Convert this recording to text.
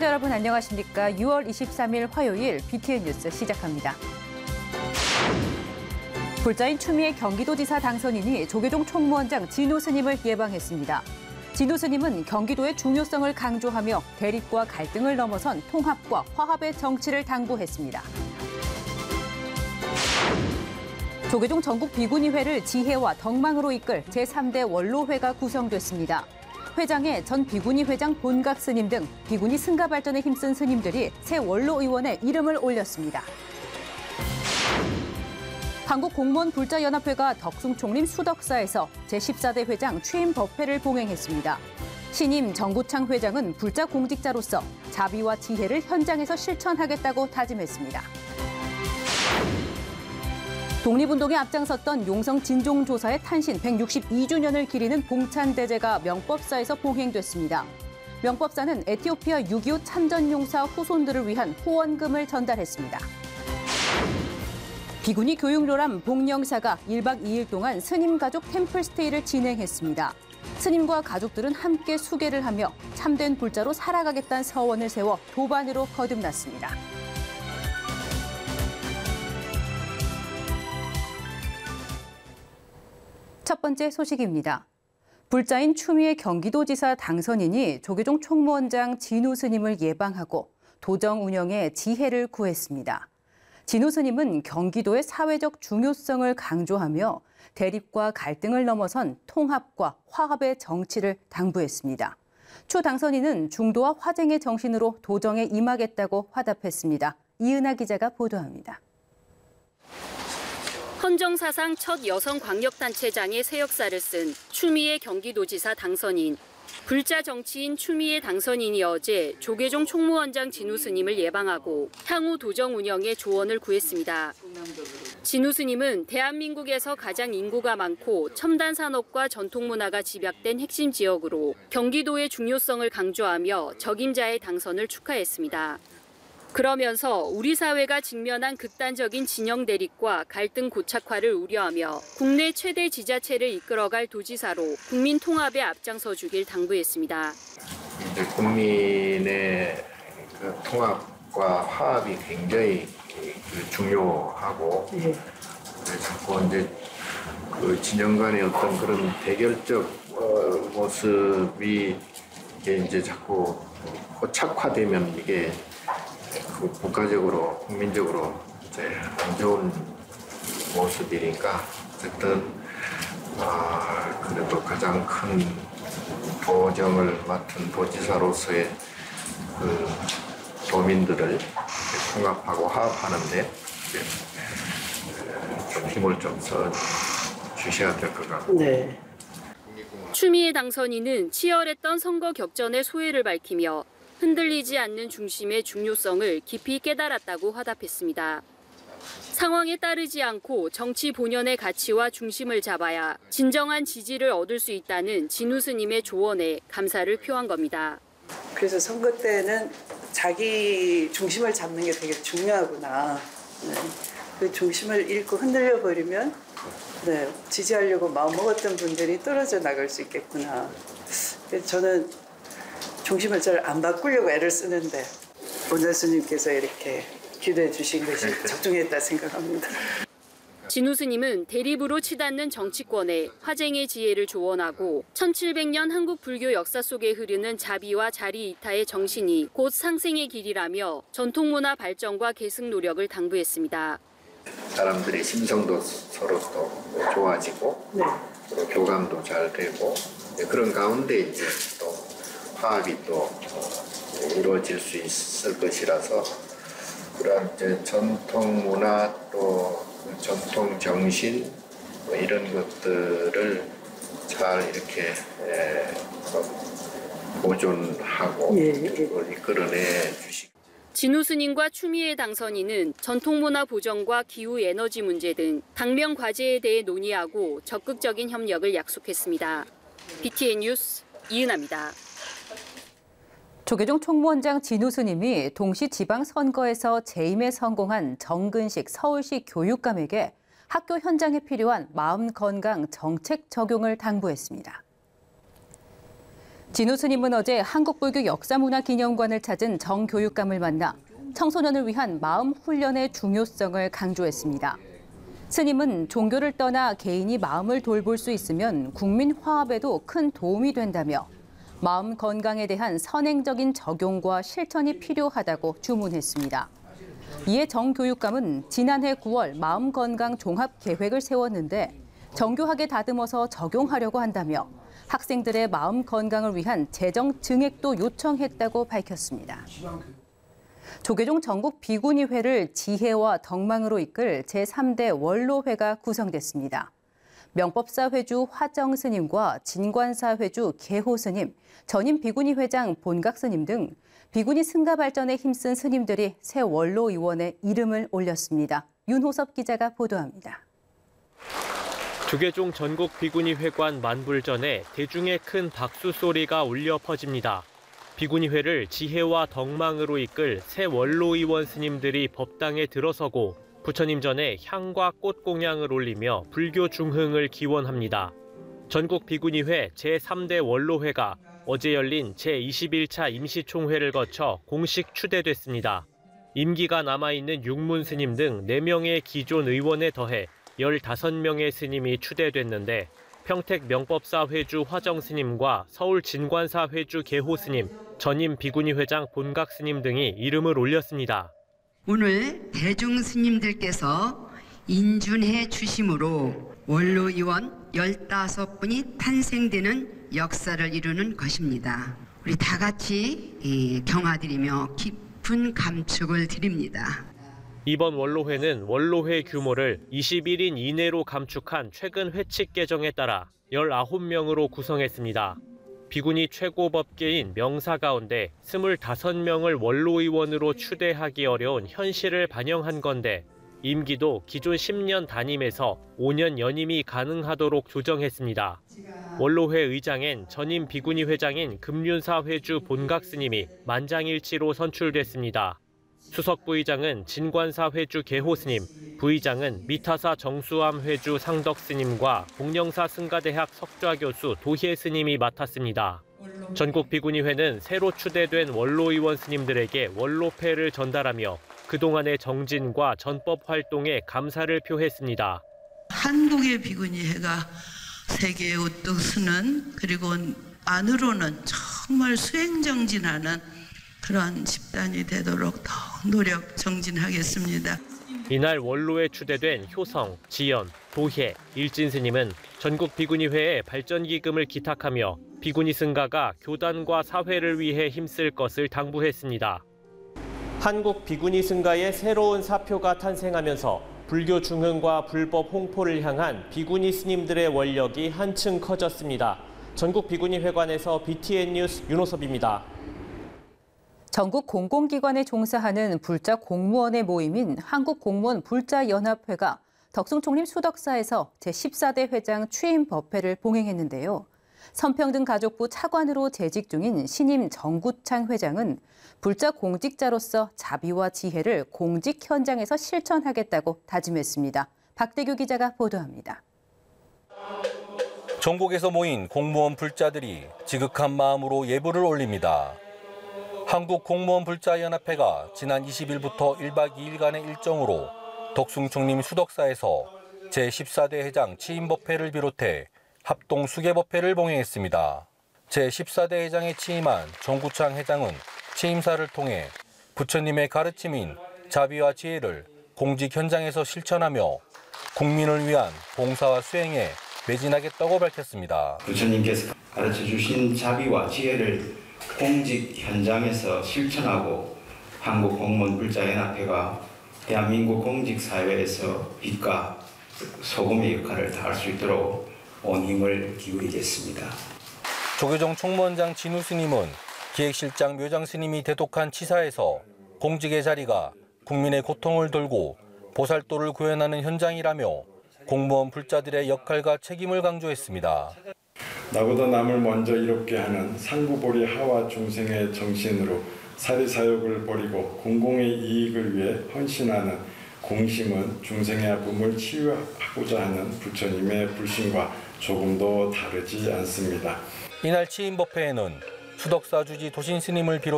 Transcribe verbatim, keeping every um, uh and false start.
여러분 안녕하십니까? 유월 이십삼일 화요일 비티엔 뉴스 시작합니다. 불자인 추미애 경기도지사 당선인이 조계종 총무원장 진우 스님을 예방했습니다. 진우 스님은 경기도의 중요성을 강조하며 대립과 갈등을 넘어선 통합과 화합의 정치를 당부했습니다. 조계종 전국 비구니회를 지혜와 덕망으로 이끌 제삼대 원로회가 구성됐습니다. 회장에 전 비구니 회장 본각 스님 등 비구니 승가 발전에 힘쓴 스님들이 새 원로 의원에 이름을 올렸습니다. 한국공무원불자연합회가 덕숭총림 수덕사에서 제십사대 회장 취임 법회를 봉행했습니다. 신임 정구창 회장은 불자 공직자로서 자비와 지혜를 현장에서 실천하겠다고 다짐했습니다. 독립운동에 앞장섰던 용성 진종조사의 탄신 백육십이주년을 기리는 봉찬대제가 명법사에서 봉행됐습니다. 명법사는 에티오피아 육이오 참전용사 후손들을 위한 후원금을 전달했습니다. 비구니 교육로람 복령사가 일박 이일 동안 스님 가족 템플스테이를 진행했습니다. 스님과 가족들은 함께 수계를 하며 참된 불자로 살아가겠다는 서원을 세워 도반으로 거듭났습니다. 첫 번째 소식입니다. 불자인 추미애 경기도지사 당선인이 조계종 총무원장 진우 스님을 예방하고 도정 운영에 지혜를 구했습니다. 진우 스님은 경기도의 사회적 중요성을 강조하며 대립과 갈등을 넘어선 통합과 화합의 정치를 당부했습니다. 추 당선인은 중도와 화쟁의 정신으로 도정에 임하겠다고 화답했습니다. 이은하 기자가 보도합니다. 헌정사상 첫 여성 광역단체장의 새 역사를 쓴 추미애 경기도지사 당선인. 불자 정치인 추미애 당선인이 어제 조계종 총무원장 진우 스님을 예방하고 향후 도정 운영에 조언을 구했습니다. 진우 스님은 대한민국에서 가장 인구가 많고 첨단 산업과 전통 문화가 집약된 핵심 지역으로 경기도의 중요성을 강조하며 적임자의 당선을 축하했습니다. 그러면서 우리 사회가 직면한 극단적인 진영 대립과 갈등 고착화를 우려하며 국내 최대 지자체를 이끌어갈 도지사로 국민 통합에 앞장서 주길 당부했습니다. 이제 국민의 그 통합과 화합이 굉장히 중요하고 네. 자꾸 이제 그 진영 간의 어떤 그런 대결적 모습이 이제 자꾸 고착화되면 이게 그 국가적으로, 국민적으로 이제 안 좋은 모습이니까 어쨌든 아, 그래도 가장 큰 도정을 맡은 도지사로서의 그 도민들을 통합하고 화합하는데 좀 힘을 좀 써 주셔야 될 것 같고. 네. 추미애 당선인은 치열했던 선거 격전의 소회를 밝히며 흔들리지 않는 중심의 중요성을 깊이 깨달았다고 화답했습니다. 상황에 따르지 않고 정치 본연의 가치와 중심을 잡아야 진정한 지지를 얻을 수 있다는 진우 스님의 조언에 감사를 표한 겁니다. 그래서 선거 때는 자기 중심을 잡는 게 되게 중요하구나. 네. 그 중심을 잃고 흔들려 버리면 네, 지지하려고 마음먹었던 분들이 떨어져 나갈 수 있겠구나. 그래서 저는 중심을 잘 안 바꾸려고 애를 쓰는데 원장 스님께서 이렇게 기도해 주신 것이 적중했다 생각합니다. 진우 스님은 대립으로 치닫는 정치권에 화쟁의 지혜를 조언하고 천칠백년 한국 불교 역사 속에 흐르는 자비와 자리 이타의 정신이 곧 상생의 길이라며 전통문화 발전과 계승 노력을 당부했습니다. 사람들의 심성도 서로 또 좋아지고 네. 또 교감도 잘 되고 그런 가운데 이제 또 화합이 또 이루어질 수 있을 것이라서 그런 이제 전통 문화 또 전통 정신 뭐 이런 것들을 잘 이렇게 보존하고 예, 예. 이끌어내 주시고. 진우 스님과 추미애 당선인은 전통문화 보존과 기후 에너지 문제 등 당면 과제에 대해 논의하고 적극적인 협력을 약속했습니다. 비티엔 뉴스 이은하입니다. 조계종 총무원장 진우 스님이 동시 지방선거에서 재임에 성공한 정근식 서울시 교육감에게 학교 현장에 필요한 마음 건강 정책 적용을 당부했습니다. 진우 스님은 어제 한국불교 역사문화기념관을 찾은 정교육감을 만나 청소년을 위한 마음 훈련의 중요성을 강조했습니다. 스님은 종교를 떠나 개인이 마음을 돌볼 수 있으면 국민 화합에도 큰 도움이 된다며 마음 건강에 대한 선행적인 적용과 실천이 필요하다고 주문했습니다. 이에 정교육감은 지난해 구월 마음 건강 종합 계획을 세웠는데 정교하게 다듬어서 적용하려고 한다며 학생들의 마음 건강을 위한 재정 증액도 요청했다고 밝혔습니다. 조계종 전국 비구니회를 지혜와 덕망으로 이끌 제삼 대 원로회가 구성됐습니다. 명법사 회주 화정 스님과 진관사 회주 계호 스님, 전임 비구니 회장 본각 스님 등 비구니 승가 발전에 힘쓴 스님들이 새 원로 의원에 이름을 올렸습니다. 윤호섭 기자가 보도합니다. 조계종 전국 비구니 회관 만불전에 대중의 큰 박수 소리가 울려 퍼집니다. 비구니회를 지혜와 덕망으로 이끌 새 원로 의원 스님들이 법당에 들어서고 부처님 전에 향과 꽃공양을 올리며 불교 중흥을 기원합니다. 전국 비구니회 제삼 대 원로회가 어제 열린 제이십일 차 임시총회를 거쳐 공식 추대됐습니다. 임기가 남아있는 육문 스님 등 네 명의 기존 의원에 더해 열다섯 명의 스님이 추대됐는데 평택 명법사 회주 화정 스님과 서울 진관사 회주 계호 스님, 전임 비구니 회장 본각 스님 등이 이름을 올렸습니다. 오늘 대중 스님들께서 인준해 주심으로 원로 의원 열다섯 분이 탄생되는 역사를 이루는 것입니다. 우리 다 같이 경화드리며 깊은 감축을 드립니다. 이번 원로회는 원로회 규모를 이십일 인 이내로 감축한 최근 회칙 개정에 따라 열아홉 명으로 구성했습니다. 비구니 최고법계인 명사 가운데 스물다섯 명을 원로의원으로 추대하기 어려운 현실을 반영한 건데 임기도 기존 십 년 단임에서 오 년 연임이 가능하도록 조정했습니다. 원로회 의장엔 전임 비구니 회장인 금륜사 회주 본각 스님이 만장일치로 선출됐습니다. 수석 부의장은 진관사 회주 계호 스님, 부의장은 미타사 정수암 회주 상덕 스님과 복령사 승가대학 석좌 교수 도혜 스님이 맡았습니다. 전국 비구니회는 새로 추대된 원로 의원 스님들에게 원로패를 전달하며 그동안의 정진과 전법 활동에 감사를 표했습니다. 한국의 비구니회가 세계에 우뚝 서는 그리고 안으로는 정말 수행정진하는 그런 집단이 되도록 더 노력 정진하겠습니다. 이날 원로에 추대된 효성, 지연, 도혜, 일진 스님은 전국 비구니회에 발전기금을 기탁하며 비구니 승가가 교단과 사회를 위해 힘쓸 것을 당부했습니다. 한국 비구니 승가의 새로운 사표가 탄생하면서 불교 중흥과 불법 홍포를 향한 비구니 스님들의 원력이 한층 커졌습니다. 전국 비구니 회관에서 비티엔 뉴스 윤호섭입니다. 전국 공공기관에 종사하는 불자 공무원의 모임인 한국공무원 불자연합회가 덕숭총림 수덕사에서 제십사 대 회장 취임 법회를 봉행했는데요. 선평등가족부 차관으로 재직 중인 신임 정구창 회장은 불자 공직자로서 자비와 지혜를 공직 현장에서 실천하겠다고 다짐했습니다. 박대규 기자가 보도합니다. 전국에서 모인 공무원 불자들이 지극한 마음으로 예불을 올립니다. 한국공무원불자연합회가 지난 이십 일부터 일 박 이 일간의 일정으로 덕숭총림 수덕사에서 제십사 대 회장 취임법회를 비롯해 합동 수계법회를 봉행했습니다. 제십사 대 회장에 취임한 정구창 회장은 취임사를 통해 부처님의 가르침인 자비와 지혜를 공직 현장에서 실천하며 국민을 위한 봉사와 수행에 매진하겠다고 밝혔습니다. 부처님께서 가르쳐 주신 자비와 지혜를 공직 현장에서 실천하고 한국공무원불자연합회가 대한민국 공직사회에서 빛과 소금의 역할을 다할 수 있도록 온 힘을 기울이겠습니다. 조계종 총무원장 진우 스님은 기획실장 묘장 스님이 대독한 치사에서 공직의 자리가 국민의 고통을 돌고 보살도를 구현하는 현장이라며 공무원 불자들의 역할과 책임을 강조했습니다. 나보다 남을 먼저 이롭게 하는 상구보리 하와 중생의 정신으로 사리사욕을 버리고 공공의 이익을 위해 헌신하는 공심은 중생의 아픔을 치유하고자 하는 부처님의 불신과 조금도 다르지 않습니다. 이날 치인법회에는 수덕사 주지 도신 스님을 비롯